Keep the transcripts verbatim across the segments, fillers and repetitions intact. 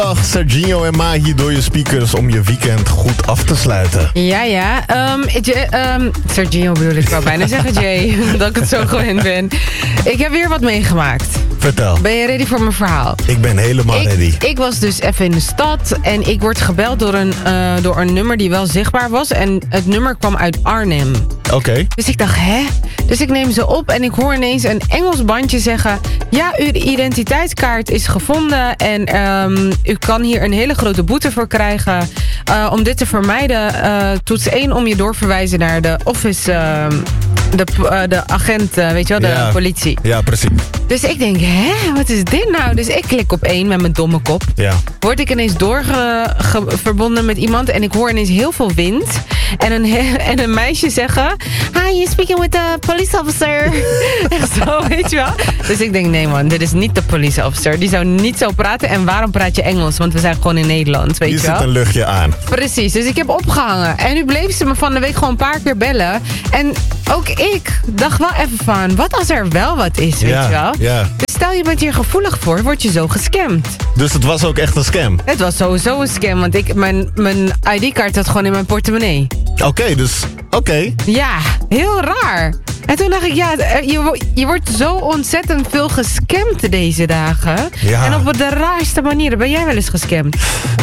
Dag, Serginho en Mahi door je speakers om je weekend goed af te sluiten. Ja, ja. Um, um, Serginho bedoel ik wel bijna zeggen, Jay. Dat ik het zo gewend ben. Ik heb weer wat meegemaakt. Vertel. Ben je ready voor mijn verhaal? Ik ben helemaal ik, ready. Ik was dus even in de stad en ik word gebeld door een, uh, door een nummer die wel zichtbaar was. En het nummer kwam uit Arnhem. Oké. Okay. Dus ik dacht, hè? Dus ik neem ze op en ik hoor ineens een Engels bandje zeggen... Ja, uw identiteitskaart is gevonden en um, u kan hier een hele grote boete voor krijgen. Uh, om dit te vermijden, uh, toets één om je doorverwijzen naar de office... Uh, De, uh, de agent, uh, weet je wel, de ja, politie. Ja, precies. Dus ik denk, hè, wat is dit nou? Dus ik klik op één met mijn domme kop. Ja. Word ik ineens doorverbonden met iemand en ik hoor ineens heel veel wind. En een, en een meisje zeggen... Hi, you speaking with the police officer. Echt zo, weet je wel. Dus ik denk, nee man, dit is niet de police officer. Die zou niet zo praten. En waarom praat je Engels? Want we zijn gewoon in Nederland, weet Hier je wel. zit een luchtje aan. Precies, dus ik heb opgehangen. En nu bleef ze me van de week gewoon een paar keer bellen. En ook ik dacht wel even van... Wat als er wel wat is, weet ja, je wel. Ja. Dus stel je bent hier gevoelig voor, word je zo gescamd. Dus het was ook echt een scam? Het was sowieso een scam, want ik, mijn, mijn I D-kaart zat gewoon in mijn portemonnee. Oké, okay, dus... Oké. Okay. Ja, heel raar. En toen dacht ik, ja, je, je wordt zo ontzettend veel gescamd deze dagen. Ja. En op de raarste manieren. Ben jij wel eens gescamd?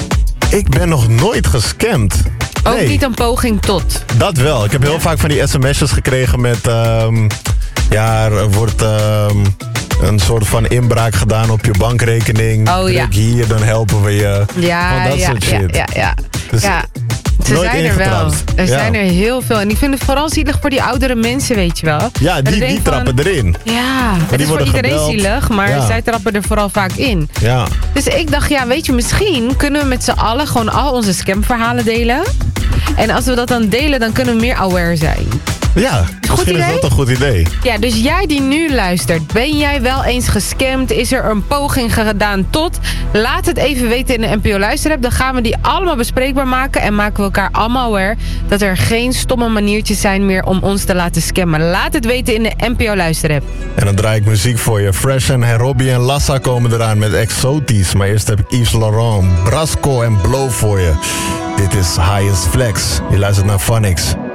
Ik ben nog nooit gescamd. Ook nee. niet een poging tot? Dat wel. Ik heb heel vaak van die sms'jes gekregen met... Um, ja, er wordt... Um, een soort van inbraak gedaan op je bankrekening. Oh, ja. Druk hier, dan helpen we je. Ja, Van dat ja, soort shit. ja, ja, ja. Dus ja. Ze nooit zijn er wel. Er ja. zijn er heel veel. En ik vind het vooral zielig voor die oudere mensen, weet je wel. Ja, die, die trappen van, erin. Ja, het die is voor iedereen gebeld. zielig, maar ja. zij trappen er vooral vaak in. Ja. Dus ik dacht, ja, weet je, misschien kunnen we met z'n allen gewoon al onze scamverhalen delen. En als we dat dan delen, dan kunnen we meer aware zijn. Ja, misschien is dat een goed idee. Ja, dus jij die nu luistert, ben jij wel eens gescamd? Is er een poging gedaan tot? Laat het even weten in de N P O Luisterapp. Dan gaan we die allemaal bespreekbaar maken. En maken we elkaar allemaal aware dat er geen stomme maniertjes zijn meer om ons te laten scammen. Laat het weten in de N P O Luisterapp. En dan draai ik muziek voor je. Fresh en Robbie en Lassa komen eraan met Exotisch. Maar eerst heb ik Yves Laurent, Brasco en Blow voor je. Dit is Highest Flex. Je luistert naar Phonics.